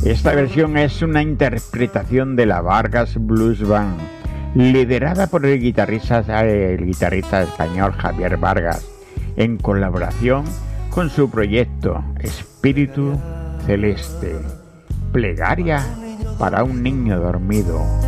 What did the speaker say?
Esta versión es una interpretación de la Vargas Blues Band, liderada por el guitarrista español Javier Vargas, en colaboración con su proyecto Espíritu Celeste, plegaria para un niño dormido.